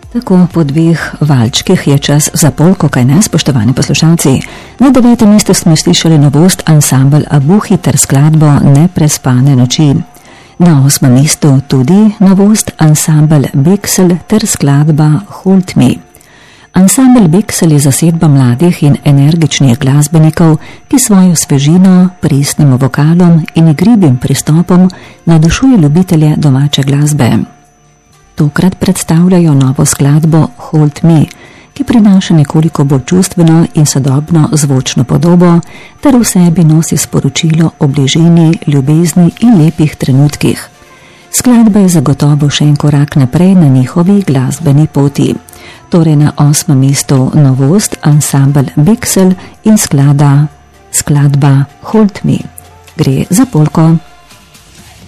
Tako po dveh valčkih je čas za polko, kaj ne, spoštovani poslušalci. Na 9. mestu smo slišali novost ansambel Abuhi ter skladbo Neprespane noči. Na 8. mestu tudi novost ansambel Beksel ter skladba Hold Me. Ansambel Beksel je zasedba mladih in energičnih glasbenikov, ki svojo svežino, pristnim vokalom in igrivim pristopom navdušuje ljubitelje domače glasbe. Tokrat predstavljajo novo skladbo Hold Me, ki prinaša nekoliko bolj čustveno in sodobno zvočno podobo, ter v sebi nosi sporočilo o bližini, ljubezni in lepih trenutkih. Skladba je zagotovo še en korak naprej na njihovi glasbeni poti. Torej na 8. mestu novost ansambel Beksel in skladba Hold Me. Gre za polko.